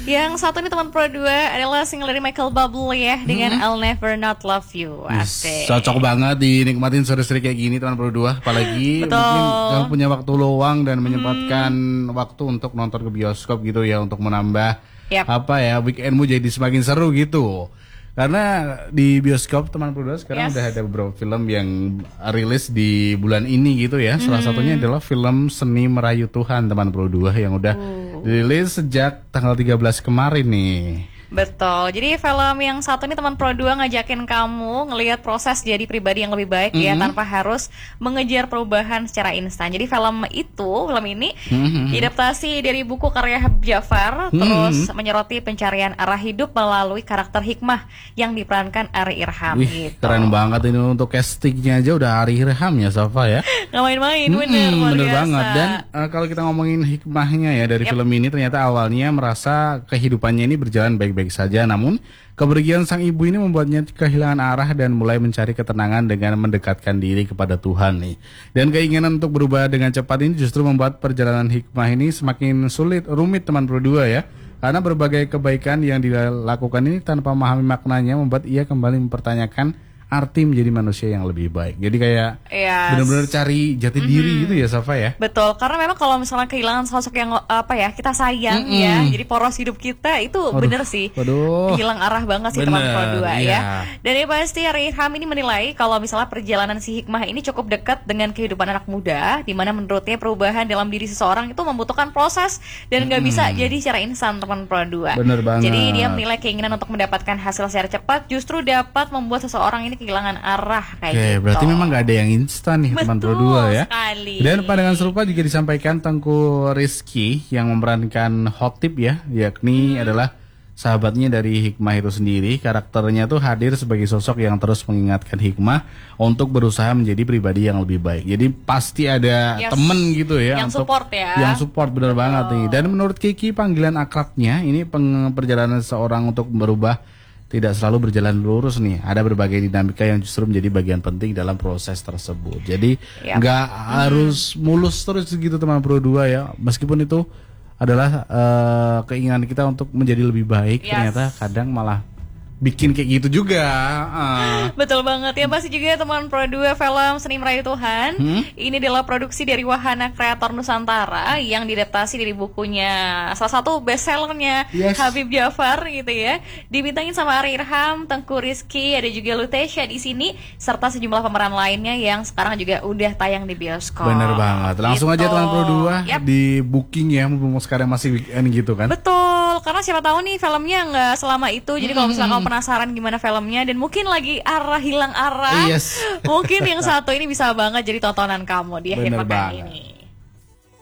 Yang satu nih teman Pro 2 adalah single dari Michael Bublé ya dengan I'll Never Not Love You. Asik. Cocok banget dinikmatin sore-sore kayak gini teman Pro 2. Apalagi mungkin kamu punya waktu luang dan menyempatkan waktu untuk nonton ke bioskop gitu ya, untuk menambah weekendmu jadi semakin seru gitu. Karena di bioskop teman Pro 2 sekarang udah ada beberapa film yang rilis di bulan ini gitu ya. Salah satunya adalah film Seni Merayu Tuhan teman Pro 2 yang udah dirilis sejak tanggal 13 kemarin nih. Betul, jadi film yang satu ini teman Pro 2 ngajakin kamu ngelihat proses jadi pribadi yang lebih baik ya, tanpa harus mengejar perubahan secara instan. Jadi film ini diadaptasi dari buku karya Habib Jafar, terus menyoroti pencarian arah hidup melalui karakter hikmah yang diperankan Ari Irham. Wih, gitu. Keren banget ini, untuk castingnya aja udah Ari Irham ya Safa ya. Nggak main-main, bener banget. Dan kalau kita ngomongin hikmahnya ya dari film ini, ternyata awalnya merasa kehidupannya ini berjalan baik-baik saja, namun kepergian sang ibu ini membuatnya kehilangan arah dan mulai mencari ketenangan dengan mendekatkan diri kepada Tuhan nih. Dan keinginan untuk berubah dengan cepat ini justru membuat perjalanan hikmah ini semakin rumit teman Pro 2 ya. Karena berbagai kebaikan yang dilakukan ini tanpa memahami maknanya membuat ia kembali mempertanyakan arti menjadi manusia yang lebih baik. Jadi kayak benar-benar cari jati diri gitu ya Safa ya. Betul, karena memang kalau misalnya kehilangan sosok yang kita sayang ya, jadi poros hidup kita itu bener sih hilang arah banget sih teman Pro 2 ya. Dan yang pasti Ari Irham ini menilai kalau misalnya perjalanan si hikmah ini cukup dekat dengan kehidupan anak muda, di mana menurutnya perubahan dalam diri seseorang itu membutuhkan proses dan nggak bisa jadi secara instan teman Pro 2. Bener banget. Jadi dia menilai keinginan untuk mendapatkan hasil secara cepat justru dapat membuat seseorang ini kehilangan arah kayak gitu. Berarti memang gak ada yang instan nih teman Pro 2 ya. Sekali. Dan pandangan serupa juga disampaikan Tengku Rizky yang memerankan Khotib ya, yakni adalah sahabatnya dari Hikmah itu sendiri. Karakternya tuh hadir sebagai sosok yang terus mengingatkan Hikmah untuk berusaha menjadi pribadi yang lebih baik. Jadi pasti ada temen gitu ya, yang support ya. Yang support bener banget nih. Dan menurut Kiki, panggilan akrabnya ini perjalanan seseorang untuk berubah tidak selalu berjalan lurus nih. Ada berbagai dinamika yang justru menjadi bagian penting dalam proses tersebut. Jadi nggak harus mulus terus gitu teman Pro 2 ya. Meskipun itu adalah keinginan kita untuk menjadi lebih baik, ternyata kadang malah bikin kayak gitu juga. Betul banget ya. Pasti juga teman Pro 2 film Seni Merayu Tuhan ini adalah produksi dari Wahana Kreator Nusantara yang diadaptasi dari bukunya salah satu bestsellernya Habib Jafar gitu ya. Dibintangin sama Ari Irham, Tengku Rizky, ada juga Lutecia di sini serta sejumlah pemeran lainnya yang sekarang juga udah tayang di bioskop. Bener banget. Langsung aja teman Pro 2 di booking ya, mumpung sekarang masih weekend gitu kan. Betul, karena siapa tahu nih filmnya nggak selama itu. Jadi kalau misalnya kamu penasaran gimana filmnya dan mungkin lagi hilang arah, mungkin yang satu ini bisa banget jadi tontonan kamu di akhir pekan ini.